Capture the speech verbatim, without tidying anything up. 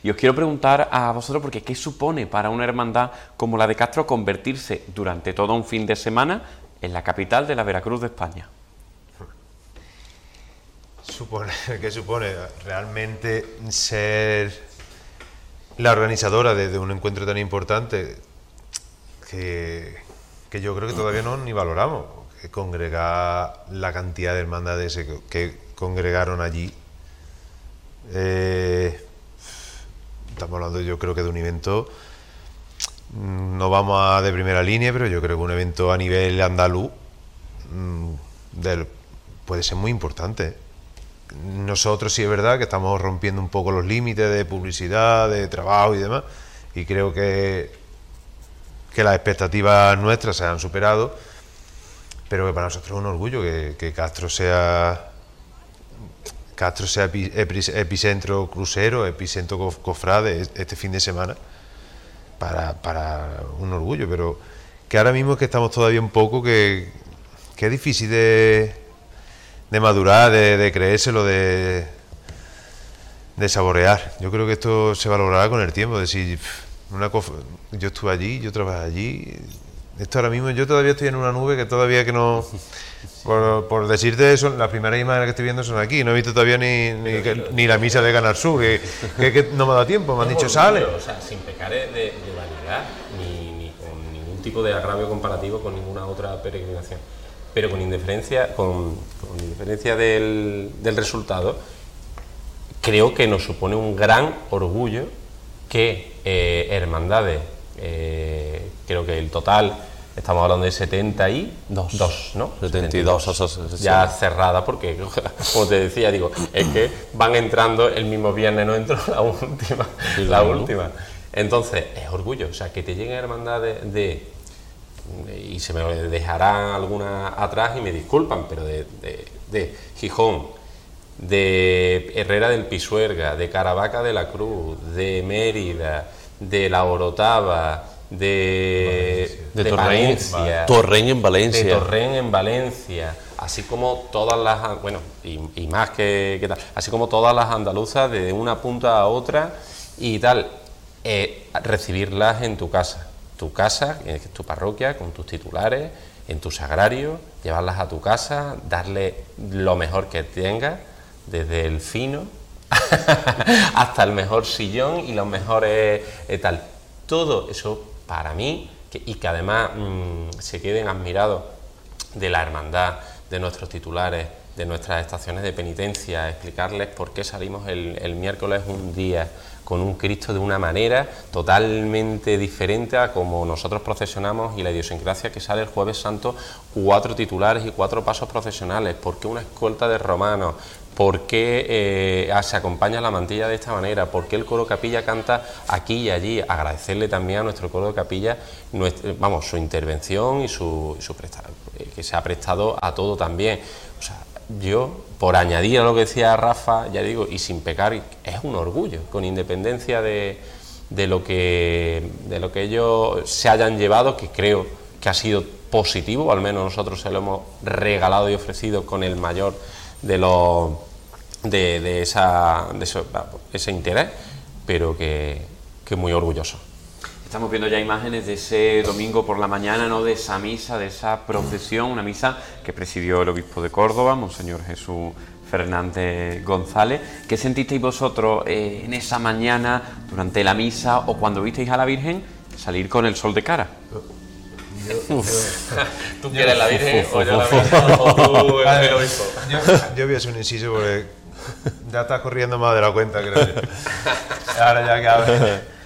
Y os quiero preguntar a vosotros, porque ¿qué supone para una hermandad como la de Castro convertirse durante todo un fin de semana en la capital de la Veracruz de España? Supone, ¿qué supone? Realmente ser la organizadora de, de un encuentro tan importante que, que yo creo que todavía no ni valoramos. Que congregar la cantidad de hermandades que, que congregaron allí. Eh, estamos hablando, yo creo que de un evento, no vamos a de primera línea, pero yo creo que un evento a nivel andaluz del, puede ser muy importante. Nosotros sí es verdad que estamos rompiendo un poco los límites de publicidad, de trabajo y demás, y creo que, que las expectativas nuestras se han superado, pero que para nosotros es un orgullo que, que Castro sea Castro sea epi, epi, epicentro crucero, epicentro cofrade este fin de semana, para, para un orgullo, pero que ahora mismo es que estamos todavía un poco que, que es difícil de, de madurar, de, de creérselo, de, de saborear. Yo creo que esto se valorará con el tiempo, decir, una cof, yo estuve allí, yo trabajé allí. Esto ahora mismo, yo todavía estoy en una nube que todavía que no... Por, por decirte eso, las primeras imágenes que estoy viendo son aquí. No he visto todavía ni, ni, que, ni la misa de Canal Sur, que, que, que no me ha dado tiempo, me han dicho sale. O sea, sin pecar de, de vanidad, ni, ni con ningún tipo de agravio comparativo con ninguna otra peregrinación. Pero con indiferencia, con, con indiferencia del, del resultado, creo que nos supone un gran orgullo que eh, hermandades, eh, creo que el total... Estamos hablando de setenta y dos, ¿no? setenta y dos asociaciones. Ya cerrada, porque, como te decía, digo, es que van entrando el mismo viernes, no entró la última. Sí, la ¿no? última. Entonces, es orgullo, o sea, que te lleguen hermandades de, de. Y se me dejarán algunas atrás y me disculpan, pero de, de, de Gijón, de Herrera del Pisuerga, de Caravaca de la Cruz, de Mérida, de La Orotava. De, de, de Torrent, Valencia, Torrent en Valencia, de Torrent en Valencia, así como todas las, bueno, y, y más que, que tal, así como todas las andaluzas de una punta a otra y tal, eh, recibirlas en tu casa, tu casa, que es tu parroquia, con tus titulares, en tu sagrario, llevarlas a tu casa, darle lo mejor que tengas, desde el fino hasta el mejor sillón y los mejores eh, tal, todo eso. Para mí, que, y que además mmm, se queden admirados de la hermandad, de nuestros titulares, de nuestras estaciones de penitencia, explicarles por qué salimos el, el miércoles un día con un Cristo de una manera totalmente diferente a como nosotros procesionamos, y la idiosincrasia que sale el Jueves Santo, cuatro titulares y cuatro pasos procesionales, por qué una escolta de romanos, por qué eh, se acompaña la mantilla de esta manera, por qué el coro capilla canta aquí y allí. Agradecerle también a nuestro coro de capilla nuestra, vamos, su intervención y su, su presta, que se ha prestado a todo también. O sea, yo, por añadir a lo que decía Rafa, ya digo, y sin pecar, es un orgullo, con independencia de, de, lo que, de lo que ellos se hayan llevado, que creo que ha sido positivo, o al menos nosotros se lo hemos regalado y ofrecido con el mayor de los de, de, esa, de eso, ese interés, pero que, que muy orgulloso. Estamos viendo ya imágenes de ese domingo por la mañana, ¿no? De esa misa, de esa procesión, una misa que presidió el obispo de Córdoba, Monseñor Jesús Fernández González. ¿Qué sentisteis vosotros eh, en esa mañana, durante la misa, o cuando visteis a la Virgen salir con el sol de cara? Yo, yo, ¿Tú quieres la Virgen o yo la Virgen o tú el obispo? Yo, yo voy a hacer un inciso porque ya estás corriendo más de la cuenta, creo yo. Ahora ya que